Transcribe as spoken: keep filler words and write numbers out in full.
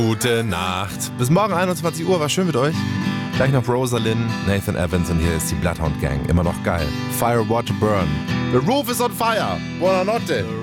Gute Nacht. Bis morgen einundzwanzig Uhr. War schön mit euch. Gleich noch Rosalind, Nathan Evans und hier ist die Bloodhound Gang. Immer noch geil. Fire, Water, Burn. The roof is on fire. Buonanotte.